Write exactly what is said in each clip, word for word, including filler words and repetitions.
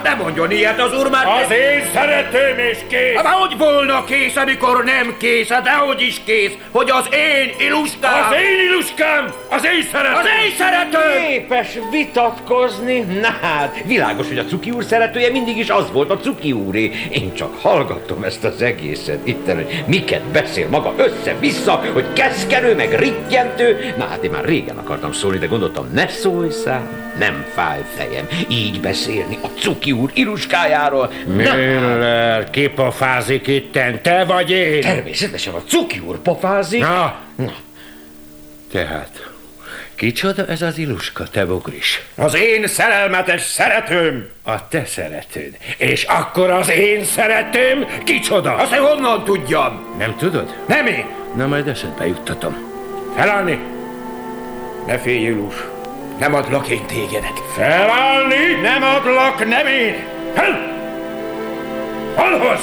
ne mondjon ilyet az úr már... Az én szeretőm és kész! Hát hogy volna kész, amikor nem kész? Hát dehogy is kész, hogy az én Iluskám... Az én Iluskám! Az én szeretőm! Az én szeretőm! Képes vitatkozni? Na hát, világos, hogy a Cuki úr szeretője mindig is az volt, a Cuki úré. Én csak hallgattam ezt az egészet itten, hogy miket beszél maga össze-vissza, hogy keszkenő, meg rittyentő. Na hát én már régen akartam szólni, de gondoltam, ne szólj szám, nem fáj fejem így beszélni a Cuki úr Iluskájáról. Müller, ki pofázik itten, te vagy én? Természetesen a Cuki úr pofázik. Na, Na. tehát, kicsoda ez az Iluska, te bugris? Az én szerelmetes szeretőm! A te szeretőd. És akkor az én szeretőm kicsoda? Azt én honnan tudjam? Nem tudod? Nem én! Na majd eszedbe juttatom. Felállni! Ne félj, Ilus! Nem adlak én tégedet! Felállni! Nem adlak, nem én! Fel! Falhoz!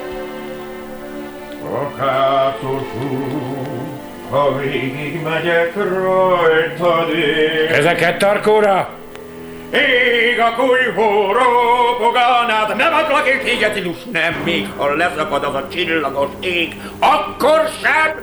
Akátos úr, ha végig megyek rajtad én. Ezeket tarkóra! Ég a kulyhó ropogánát! Nem adlak én téged, Ilus! Nem, még ha leszakad az a csillagos ég, akkor sem!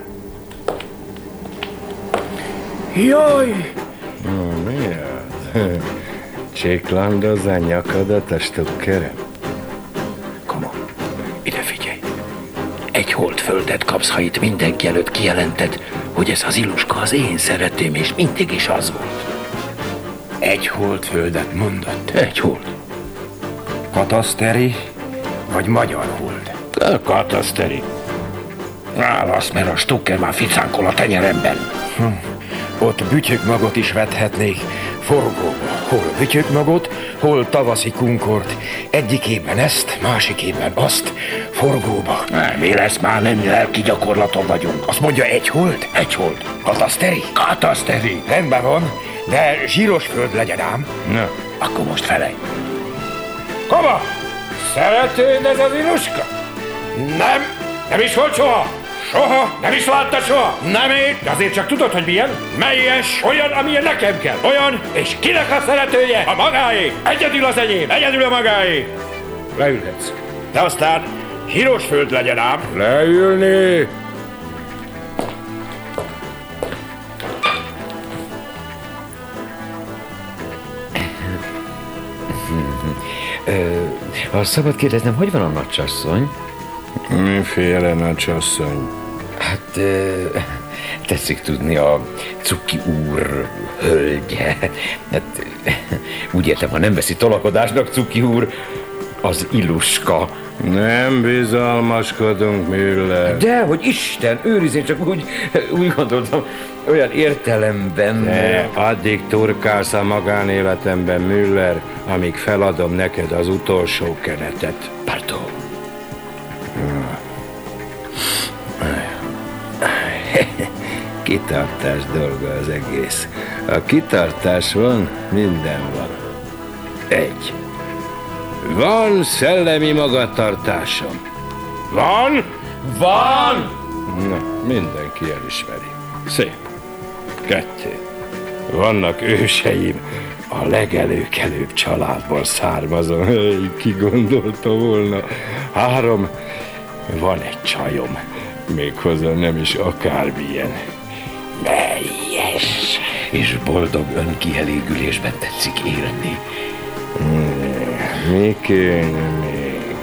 Jaj! No, mi az? Csiklandoz a nyakadat a stukkerem? Koma, ide figyelj. Egy holdföldet kapsz, ha itt mindenki előtt kijelented, hogy ez az Iluska az én szeretőm, és mindig is az volt. Egy holdföldet mondott. Egy hold. Kataszteri vagy magyar hold? Kataszteri. Válasz, mert a stukker már ficánkol a tenyeremben. Hm. Ott bütyökmagot is vethetnék, forgóba. Hol bütyökmagot, hol tavaszi kunkort. Egyikében ezt, másikében azt, forgóba. Mi lesz már, nem lelki gyakorlaton vagyunk. Azt mondja, egy hold? Egy hold. Kataszteri? Kataszteri. Rendben van, de zsíros föld legyen ám. Na, akkor most felej. Koma! Szeretőd ez az Iluska? Nem, Nem is volt soha? soha, Nem is láttad soha? nem én. De azért csak tudod, hogy milyen? Melyes? Olyan, amilyen nekem kell. Olyan? És kinek a szeretője? A magáé. Egyedül az enyém. Egyedül a magáé. Leülhetsz. De aztán zsíros föld legyen ám. Leülni! Ha szabad kérdeznem, hogy van a nagycsasszony? Miféle nagyasszony? Hát ö, tetszik tudni a Cuki úr hölgye. Hát, úgy értem, ha nem veszi tolakodásnak Cuki úr, az Iluska. Nem bizalmaskodunk, Müller. De, hogy Isten őriz, én csak úgy, úgy gondoltam, olyan értelemben... Te addig turkálsz a magánéletemben, Müller, amíg feladom neked az utolsó kenetet. Pardon. Kitartás dolga az egész. Ha kitartás van, minden van. Egy. Van szellemi magatartásom. Van? Van! Na, mindenki elismeri. Szép. Kettő. Vannak őseim, a legelőkelőbb családból származom. Hey, ki gondolta volna? Három. Van egy csajom. Méghozzá nem is akármilyen. Melyes és boldog önkielégülésben tetszik élni. Mi kéne még?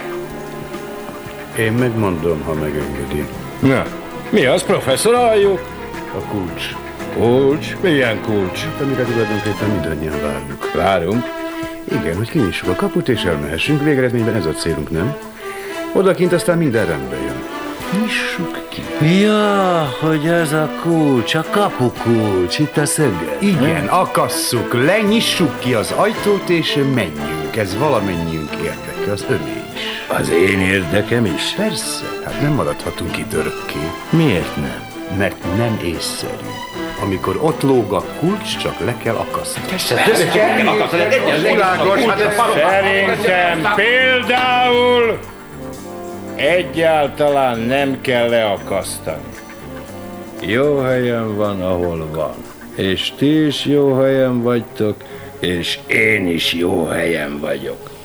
Én megmondom, ha megengedi. Na, mi az, professzor, halljuk? A kulcs. Kulcs? Milyen kulcs? Hát, amire tulajdonképpen mindannyian várjuk. Várunk. Igen, hogy kinyissuk a kaput és elmehessünk. Végeredményben ez a célunk, nem? Odakint aztán minden rendbe jön. Nyissuk ki. Ja, hogy ez a kulcs, a kapukulcs, itt a szöge. Igen, akasszuk, lenyissuk ki az ajtót és menjünk. Ez valamennyiünk érdeke, az övé is. Az én érdekem is? Persze, hát nem maradhatunk itt örökké. Miért nem? Mert nem észszerű. Amikor ott lóg a kulcs, csak le kell akasztani. Szerintem például egyáltalán nem kell leakasztani. Jó helyen van, ahol van. És ti is jó helyen vagytok, és én is jó helyen vagyok.